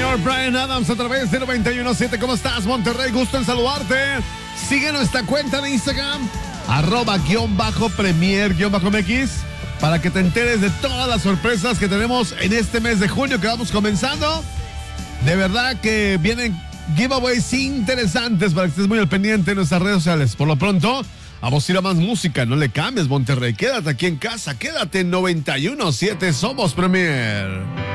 señor Bryan Adams a través de 91.7. ¿Cómo estás, Monterrey? Gusto en saludarte. Sigue nuestra cuenta de Instagram, @_premier_mx, para que te enteres de todas las sorpresas que tenemos en este mes de junio que vamos comenzando. De verdad que vienen giveaways interesantes para que estés muy al pendiente en nuestras redes sociales. Por lo pronto, vamos a ir a más música. No le cambies, Monterrey. Quédate aquí en casa. Quédate en 91.7. Somos Premier.